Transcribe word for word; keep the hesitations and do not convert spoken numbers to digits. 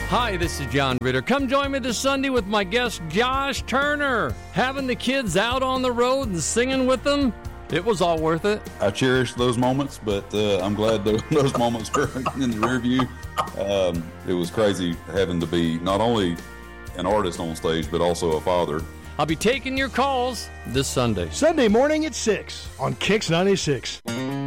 Hi, this is John Ritter. Come join me this Sunday with my guest Josh Turner. Having the kids out on the road and singing with them, it was all worth it. I cherish those moments, but uh, I'm glad those, those moments are in the rear view. Um, it was crazy having to be not only an artist on stage, but also a father. I'll be taking your calls this Sunday. Sunday morning at six on Kix ninety-six.